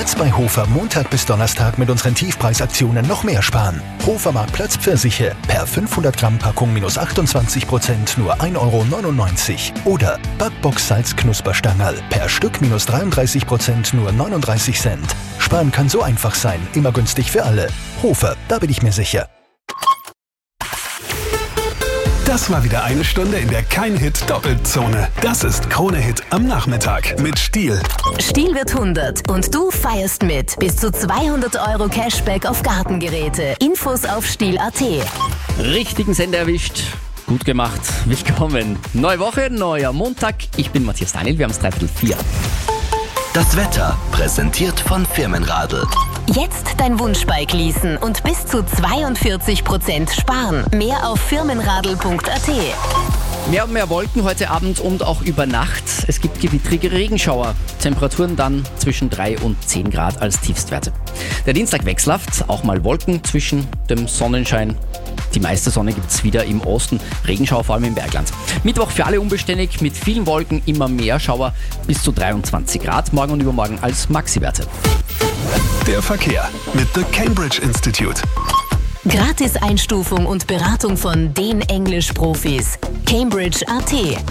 Jetzt bei Hofer Montag bis Donnerstag mit unseren Tiefpreisaktionen noch mehr sparen. Hofer Marktplatz Pfirsiche per 500 Gramm Packung minus 28% nur 1,99 € oder Backbox Salz Knusperstangerl per Stück minus 33% nur 39 Cent. Sparen kann so einfach sein, immer günstig für alle. Hofer, da bin ich mir sicher. Das war wieder eine Stunde in der Kein-Hit-Doppelzone. Das ist Krone-Hit am Nachmittag mit Stihl. Stihl wird 100 und du feierst mit. Bis zu 200 € Cashback auf Gartengeräte. Infos auf Stihl.at. Richtigen Sender erwischt. Gut gemacht. Willkommen. Neue Woche, neuer Montag. Ich bin Matthias Daniel, wir haben es 3:04. Das Wetter präsentiert von Firmenradl. Jetzt dein Wunschbike leasen und bis zu 42% sparen. Mehr auf firmenradl.at. Mehr und mehr Wolken heute Abend und auch über Nacht. Es gibt gewittrige Regenschauer. Temperaturen dann zwischen 3 und 10 Grad als Tiefstwerte. Der Dienstag wechselhaft, auch mal Wolken zwischen dem Sonnenschein. Die meiste Sonne gibt es wieder im Osten. Regenschauer vor allem im Bergland. Mittwoch für alle unbeständig, mit vielen Wolken, immer mehr Schauer bis zu 23 Grad. Morgen und übermorgen als Maxi-Werte. Der Verkehr mit The Cambridge Institute. Gratis Einstufung und Beratung von den Englisch-Profis. Cambridge.at